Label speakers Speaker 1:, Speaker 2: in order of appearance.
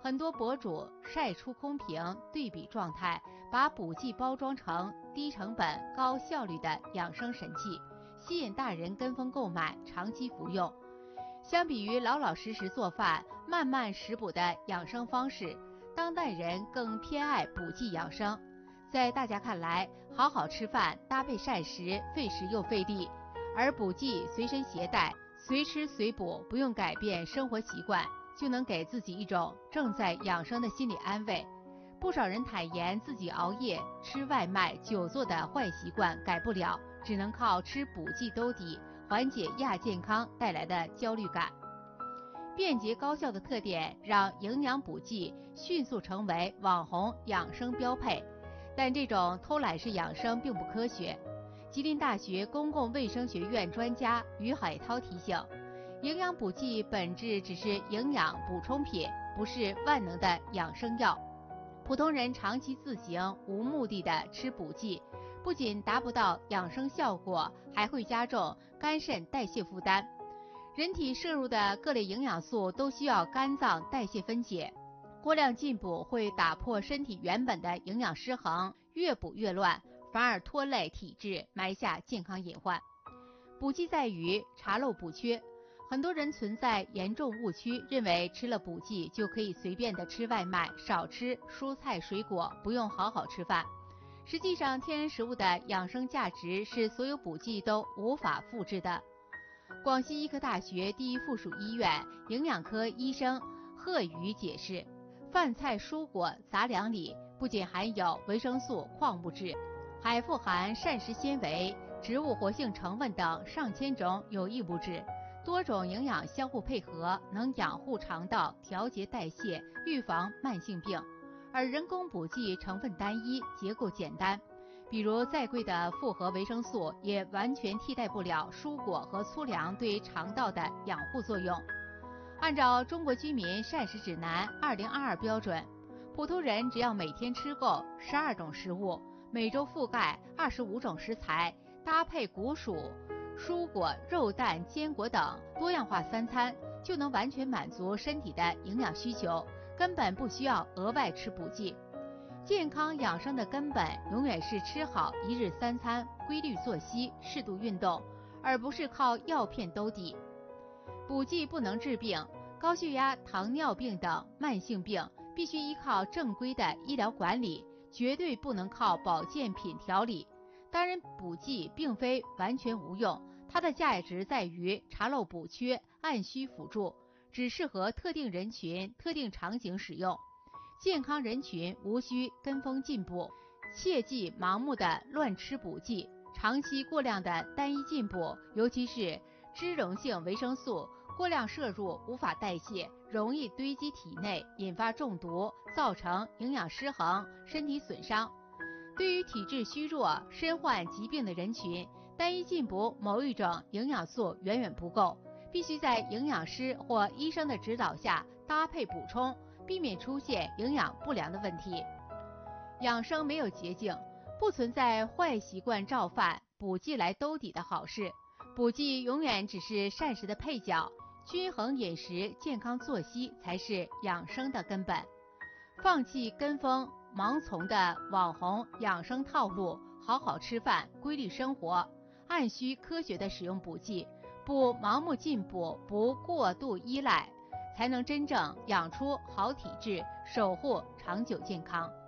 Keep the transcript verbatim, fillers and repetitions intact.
Speaker 1: 很多博主晒出空瓶对比状态，把补剂包装成低成本高效率的养生神器，吸引大人跟风购买，长期服用。相比于老老实实做饭慢慢食补的养生方式，当代人更偏爱补剂养生。在大家看来，好好吃饭搭配膳食费时又费力，而补剂随身携带，随吃随补，不用改变生活习惯，就能给自己一种正在养生的心理安慰。不少人坦言自己熬夜、吃外卖、久坐的坏习惯改不了，只能靠吃补剂兜底，缓解亚健康带来的焦虑感。便捷高效的特点让营养补剂迅速成为网红养生标配，但这种偷懒式养生并不科学。吉林大学公共卫生学院专家于海涛提醒，营养补剂本质只是营养补充品，不是万能的养生药。普通人长期自行无目的的吃补剂，不仅达不到养生效果，还会加重肝肾代谢负担。人体摄入的各类营养素都需要肝脏代谢分解，过量进补会打破身体原本的营养失衡，越补越乱，反而拖累体质，埋下健康隐患。补剂在于查漏补缺，很多人存在严重误区，认为吃了补剂就可以随便的吃外卖，少吃蔬菜水果，不用好好吃饭。实际上，天然食物的养生价值是所有补剂都无法复制的。广西医科大学第一附属医院营养科医生贺宇解释，饭菜蔬果杂粮里不仅含有维生素、矿物质，还富含膳食纤维、植物活性成分等上千种有益物质，多种营养相互配合，能养护肠道、调节代谢、预防慢性病。而人工补剂成分单一，结构简单，比如再贵的复合维生素也完全替代不了蔬果和粗粮对肠道的养护作用。按照中国居民膳食指南二零二二标准，普通人只要每天吃够十二种食物，每周覆盖二十五种食材，搭配谷薯、蔬果、肉蛋、坚果等多样化三餐，就能完全满足身体的营养需求，根本不需要额外吃补剂。健康养生的根本永远是吃好一日三餐，规律作息，适度运动，而不是靠药片兜底。补剂不能治病，高血压、糖尿病等慢性病必须依靠正规的医疗管理，绝对不能靠保健品调理。当然，补剂并非完全无用，它的价值在于查漏补缺，按需辅助，只适合特定人群、特定场景使用。健康人群无需跟风进补，切忌盲目的乱吃补剂。长期过量的单一进补，尤其是脂溶性维生素过量摄入无法代谢，容易堆积体内，引发中毒，造成营养失衡、身体损伤。对于体质虚弱、身患疾病的人群，单一进补某一种营养素远远不够，必须在营养师或医生的指导下搭配补充，避免出现营养不良的问题。养生没有捷径，不存在坏习惯照犯、补剂来兜底的好事。补剂永远只是膳食的配角，均衡饮食、健康作息才是养生的根本。放弃跟风盲从的网红养生套路，好好吃饭，规律生活，按需科学的使用补剂，不盲目进补，不过度依赖，才能真正养出好体质，守护长久健康。